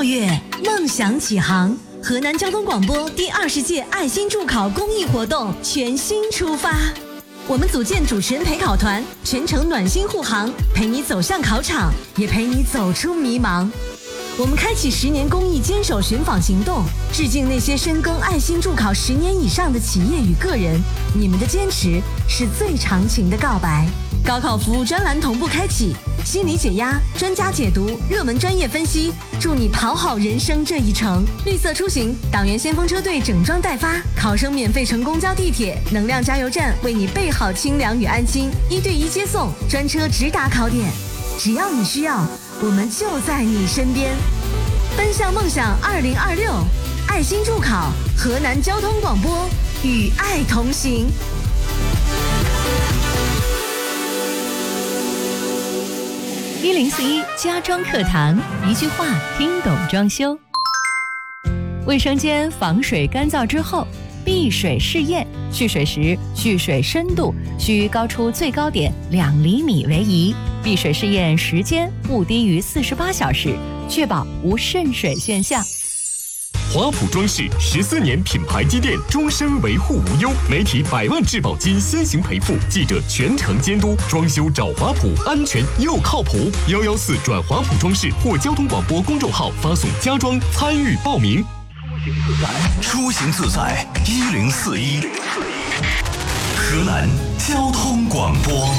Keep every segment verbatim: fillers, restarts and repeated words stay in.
月，梦想起航，河南交通广播第二十届爱心助考公益活动全新出发。我们组建主持人陪考团，全程暖心护航，陪你走向考场，也陪你走出迷茫。我们开启十年公益坚守寻访行动，致敬那些深耕爱心助考十年以上的企业与个人，你们的坚持是最长情的告白。高考服务专栏同步开启，心理解压，专家解读，热门专业分析，祝你跑好人生这一程。绿色出行，党员先锋车队整装待发，考生免费乘公交地铁，能量加油站为你备好清凉与安心，一对一接送，专车直达考点。只要你需要，我们就在你身边。奔向梦想二零二六，爱心助考，河南交通广播与爱同行。 一零四一家装课堂，一句话听懂装修。卫生间防水干燥之后，避水试验，蓄水时蓄水深度需高出最高点两厘米为宜，避水试验时间不低于四十八小时，确保无渗水现象。 华普装饰十四年品牌积淀，终身维护无忧，媒体百万质保金先行赔付，记者全程监督，装修找华普，安全又靠谱。幺幺四转华普装饰或交通广播公众号发送家装参与报名。 出行自在一零四一，河南交通广播。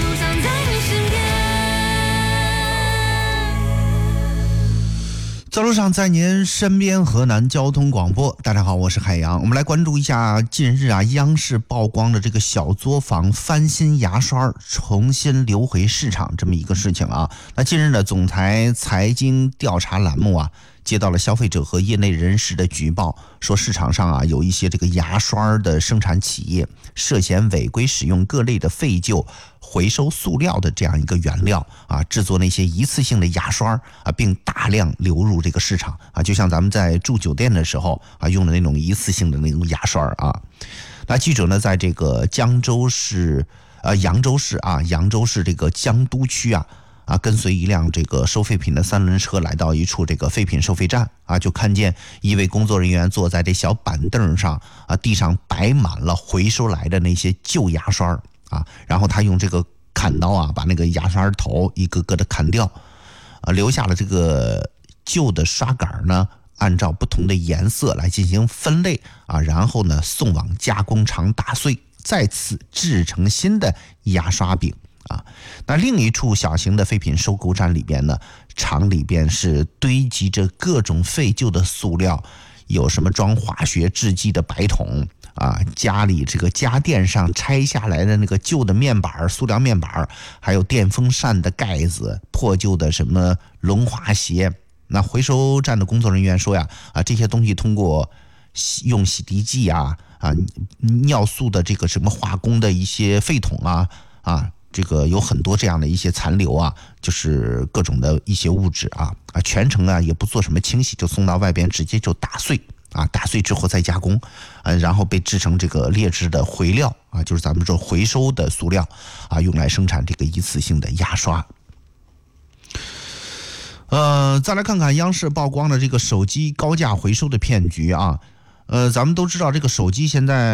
走路上在您身边，河南交通广播。大家好，我是海洋。我们来关注一下近日啊，央视曝光的这个小作坊翻新牙刷重新流回市场这么一个事情啊。那近日呢，总台财经调查栏目啊，接到了消费者和业内人士的举报，说市场上啊有一些这个牙刷的生产企业涉嫌违规使用各类的废旧回收塑料的这样一个原料啊，制作那些一次性的牙刷啊，并大量流入这个市场啊，就像咱们在住酒店的时候啊用的那种一次性的那种牙刷啊。那记者呢，在这个江州市呃扬州市啊扬州市这个江都区啊。啊，跟随一辆这个收废品的三轮车来到一处这个废品收费站啊，就看见一位工作人员坐在这小板凳上啊，地上摆满了回收来的那些旧牙刷啊，然后他用这个砍刀啊，把那个牙刷头一个个的砍掉啊，留下了这个旧的刷杆呢，按照不同的颜色来进行分类啊，然后呢送往加工厂打碎，再次制成新的牙刷柄。啊，那另一处小型的废品收购站里边呢，厂里边是堆积着各种废旧的塑料，有什么装化学制剂的白桶啊，家里这个家电上拆下来的那个旧的面板、塑料面板，还有电风扇的盖子、破旧的什么轮滑鞋。那回收站的工作人员说呀，啊，这些东西通过用洗涤剂啊、啊尿素的这个什么化工的一些废桶啊啊。这个有很多这样的一些残留啊，就是各种的一些物质啊啊，全程啊也不做什么清洗，就送到外边直接就打碎啊，打碎之后再加工，啊，然后被制成这个劣质的回料啊，就是咱们说回收的塑料啊，用来生产这个一次性的牙刷。呃，再来看看央视曝光的这个手机高价回收的骗局啊，呃，咱们都知道这个手机现在